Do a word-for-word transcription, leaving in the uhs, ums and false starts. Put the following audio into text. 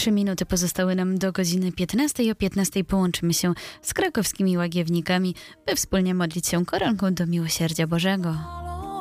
Trzy minuty pozostały nam do godziny piętnastej. O piętnastej połączymy się z krakowskimi łagiewnikami, by wspólnie modlić się koronką do Miłosierdzia Bożego.